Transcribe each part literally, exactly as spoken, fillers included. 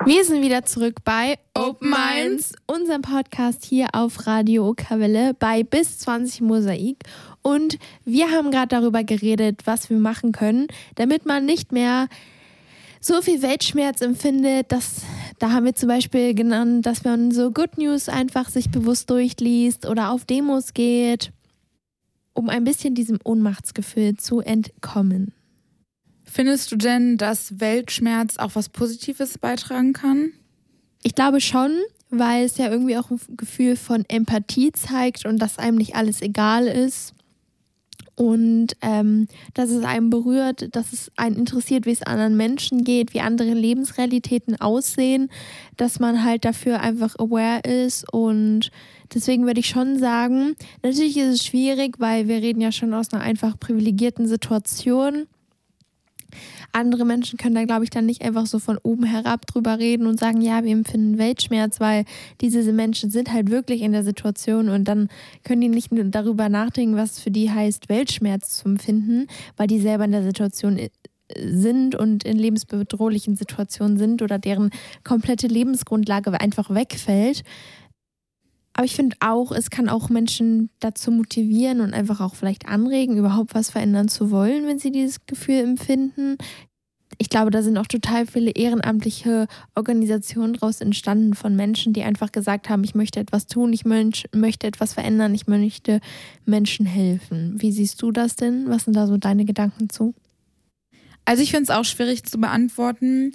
Wir sind wieder zurück bei Open Minds, unserem Podcast hier auf Radio Okawelle bei bis zwanzig Mosaik. Und wir haben gerade darüber geredet, was wir machen können, damit man nicht mehr so viel Weltschmerz empfindet. Das, da haben wir zum Beispiel genannt, dass man so Good News einfach sich bewusst durchliest oder auf Demos geht, um ein bisschen diesem Ohnmachtsgefühl zu entkommen. Findest du denn, dass Weltschmerz auch was Positives beitragen kann? Ich glaube schon, weil es ja irgendwie auch ein Gefühl von Empathie zeigt und dass einem nicht alles egal ist. Und ähm, dass es einem berührt, dass es einen interessiert, wie es anderen Menschen geht, wie andere Lebensrealitäten aussehen, dass man halt dafür einfach aware ist. Und deswegen würde ich schon sagen, natürlich ist es schwierig, weil wir reden ja schon aus einer einfach privilegierten Situation. Andere Menschen können da, glaube ich, dann nicht einfach so von oben herab drüber reden und sagen, ja, wir empfinden Weltschmerz, weil diese Menschen sind halt wirklich in der Situation und dann können die nicht nur darüber nachdenken, was für die heißt, Weltschmerz zu empfinden, weil die selber in der Situation sind und in lebensbedrohlichen Situationen sind oder deren komplette Lebensgrundlage einfach wegfällt. Aber ich finde auch, es kann auch Menschen dazu motivieren und einfach auch vielleicht anregen, überhaupt was verändern zu wollen, wenn sie dieses Gefühl empfinden. Ich glaube, da sind auch total viele ehrenamtliche Organisationen daraus entstanden von Menschen, die einfach gesagt haben, ich möchte etwas tun, ich möchte etwas verändern, ich möchte Menschen helfen. Wie siehst du das denn? Was sind da so deine Gedanken zu? Also ich finde es auch schwierig zu beantworten.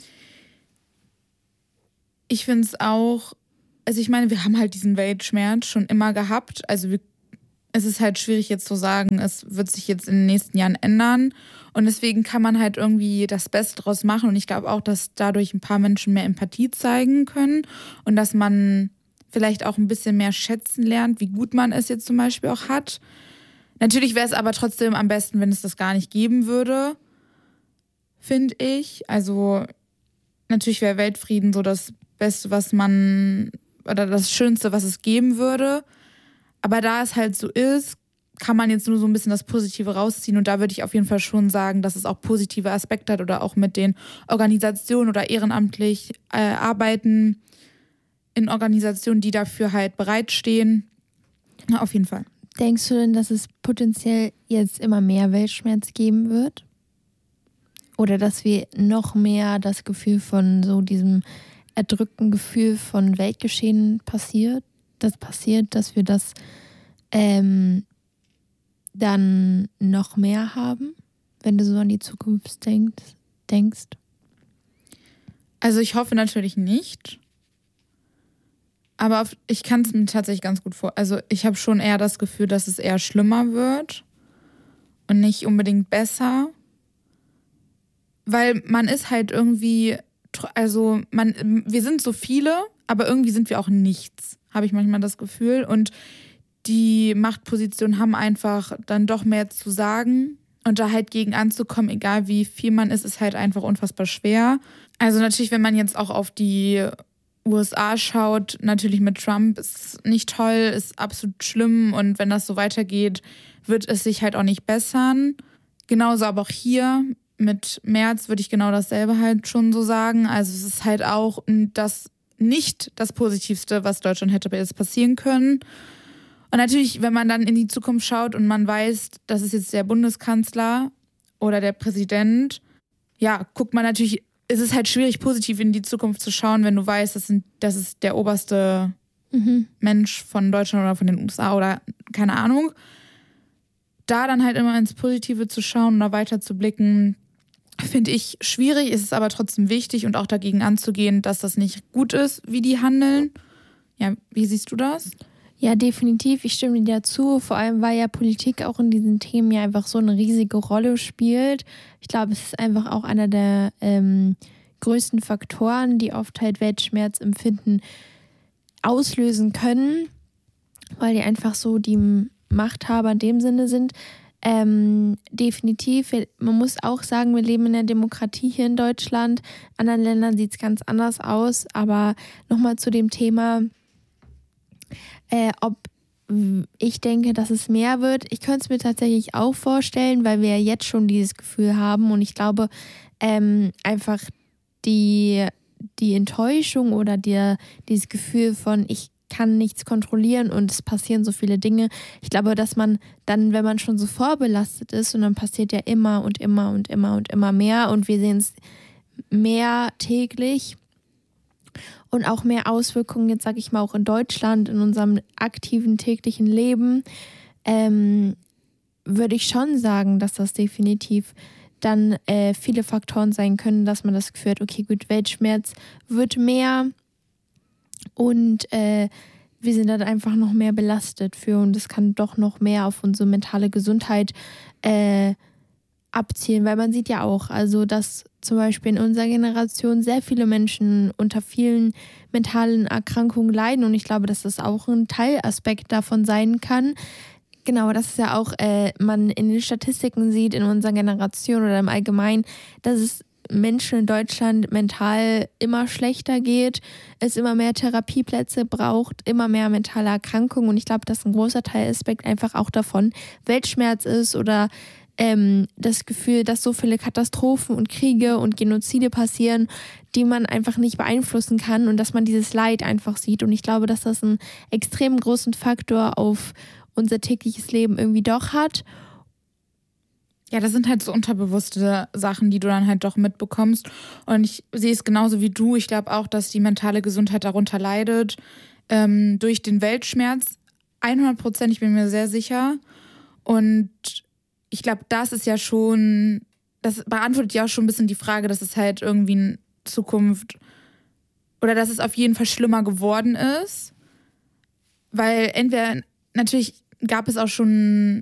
Ich finde es auch Also ich meine, wir haben halt diesen Weltschmerz schon immer gehabt. Also wir, es ist halt schwierig jetzt zu sagen, es wird sich jetzt in den nächsten Jahren ändern. Und deswegen kann man halt irgendwie das Beste draus machen. Und ich glaube auch, dass dadurch ein paar Menschen mehr Empathie zeigen können. Und dass man vielleicht auch ein bisschen mehr schätzen lernt, wie gut man es jetzt zum Beispiel auch hat. Natürlich wäre es aber trotzdem am besten, wenn es das gar nicht geben würde, finde ich. Also natürlich wäre Weltfrieden so das Beste, was man... oder das Schönste, was es geben würde. Aber da es halt so ist, kann man jetzt nur so ein bisschen das Positive rausziehen. Und da würde ich auf jeden Fall schon sagen, dass es auch positive Aspekte hat oder auch mit den Organisationen oder ehrenamtlich äh, arbeiten in Organisationen, die dafür halt bereitstehen. Ja, auf jeden Fall. Denkst du denn, dass es potenziell jetzt immer mehr Weltschmerz geben wird? Oder dass wir noch mehr das Gefühl von so diesem erdrückten Gefühl von Weltgeschehen passiert, das passiert, dass wir das ähm, dann noch mehr haben, wenn du so an die Zukunft denkst, denkst? Also ich hoffe natürlich nicht, aber auf, ich kann es mir tatsächlich ganz gut vor. Also ich habe schon eher das Gefühl, dass es eher schlimmer wird und nicht unbedingt besser, weil man ist halt irgendwie Also man, wir sind so viele, aber irgendwie sind wir auch nichts, habe ich manchmal das Gefühl. Und die Machtpositionen haben einfach dann doch mehr zu sagen. Und da halt gegen anzukommen, egal wie viel man ist, ist halt einfach unfassbar schwer. Also natürlich, wenn man jetzt auch auf die U S A schaut, natürlich mit Trump ist nicht toll, ist absolut schlimm. Und wenn das so weitergeht, wird es sich halt auch nicht bessern. Genauso aber auch hier. Mit Merz würde ich genau dasselbe halt schon so sagen. Also es ist halt auch das nicht das Positivste, was Deutschland hätte jetzt passieren können. Und natürlich, wenn man dann in die Zukunft schaut und man weiß, das ist jetzt der Bundeskanzler oder der Präsident, ja, guckt man natürlich, ist es halt schwierig, positiv in die Zukunft zu schauen, wenn du weißt, das, sind, das ist der oberste mhm. Mensch von Deutschland oder von den U S A oder keine Ahnung. Da dann halt immer ins Positive zu schauen oder weiter zu blicken, finde ich schwierig, ist es aber trotzdem wichtig und auch dagegen anzugehen, dass das nicht gut ist, wie die handeln. Ja, wie siehst du das? Ja, definitiv. Ich stimme dir dazu. Vor allem, weil ja Politik auch in diesen Themen ja einfach so eine riesige Rolle spielt. Ich glaube, es ist einfach auch einer der ähm, größten Faktoren, die oft halt Weltschmerzempfinden auslösen können, weil die einfach so die Machthaber in dem Sinne sind. Ähm, definitiv, man muss auch sagen, wir leben in der Demokratie hier in Deutschland. In anderen Ländern sieht es ganz anders aus, aber nochmal zu dem Thema, äh, ob ich denke, dass es mehr wird. Ich könnte es mir tatsächlich auch vorstellen, weil wir ja jetzt schon dieses Gefühl haben und ich glaube, ähm, einfach die, die Enttäuschung oder der, dieses Gefühl von, ich kann nichts kontrollieren und es passieren so viele Dinge. Ich glaube, dass man dann, wenn man schon so vorbelastet ist und dann passiert ja immer und immer und immer und immer mehr und wir sehen es mehr täglich und auch mehr Auswirkungen, jetzt sage ich mal auch in Deutschland, in unserem aktiven täglichen Leben, ähm, würde ich schon sagen, dass das definitiv dann äh, viele Faktoren sein können, dass man das Gefühl hat, okay, gut, Weltschmerz wird mehr und äh, wir sind dann einfach noch mehr belastet für und es kann doch noch mehr auf unsere mentale Gesundheit äh, abzielen, weil man sieht ja auch, also dass zum Beispiel in unserer Generation sehr viele Menschen unter vielen mentalen Erkrankungen leiden und ich glaube, dass das auch ein Teilaspekt davon sein kann. Genau, das ist ja auch, äh, man in den Statistiken sieht in unserer Generation oder im Allgemeinen, dass es Menschen in Deutschland mental immer schlechter geht, es immer mehr Therapieplätze braucht, immer mehr mentale Erkrankungen und ich glaube, dass ein großer Teilaspekt einfach auch davon Weltschmerz ist oder ähm, das Gefühl, dass so viele Katastrophen und Kriege und Genozide passieren, die man einfach nicht beeinflussen kann und dass man dieses Leid einfach sieht und ich glaube, dass das einen extrem großen Faktor auf unser tägliches Leben irgendwie doch hat. Ja, das sind halt so unterbewusste Sachen, die du dann halt doch mitbekommst. Und ich sehe es genauso wie du. Ich glaube auch, dass die mentale Gesundheit darunter leidet. Ähm, durch den Weltschmerz. hundert Prozent, ich bin mir sehr sicher. Und ich glaube, das ist ja schon, das beantwortet ja auch schon ein bisschen die Frage, dass es halt irgendwie in Zukunft oder dass es auf jeden Fall schlimmer geworden ist. Weil entweder, natürlich gab es auch schon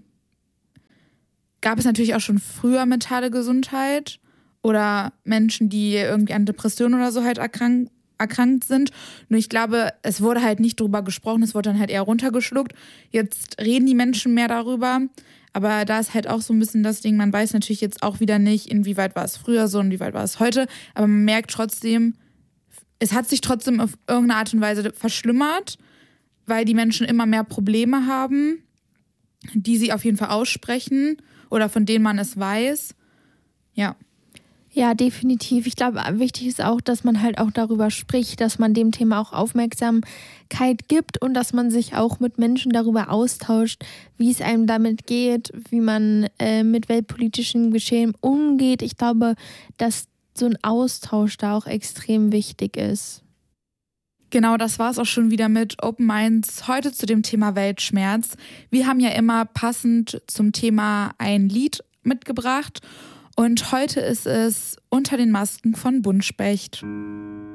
gab es natürlich auch schon früher mentale Gesundheit oder Menschen, die irgendwie an Depressionen oder so halt erkrankt, erkrankt sind. Nur ich glaube, es wurde halt nicht drüber gesprochen, es wurde dann halt eher runtergeschluckt. Jetzt reden die Menschen mehr darüber, aber da ist halt auch so ein bisschen das Ding, man weiß natürlich jetzt auch wieder nicht, inwieweit war es früher so, inwieweit war es heute, aber man merkt trotzdem, es hat sich trotzdem auf irgendeine Art und Weise verschlimmert, weil die Menschen immer mehr Probleme haben, die sie auf jeden Fall aussprechen oder von denen man es weiß. Ja. Ja, definitiv. Ich glaube, wichtig ist auch, dass man halt auch darüber spricht, dass man dem Thema auch Aufmerksamkeit gibt und dass man sich auch mit Menschen darüber austauscht, wie es einem damit geht, wie man äh, mit weltpolitischen Geschehen umgeht. Ich glaube, dass so ein Austausch da auch extrem wichtig ist. Genau, das war es auch schon wieder mit Open Minds heute zu dem Thema Weltschmerz. Wir haben ja immer passend zum Thema ein Lied mitgebracht und heute ist es Unter den Masken von Buntspecht.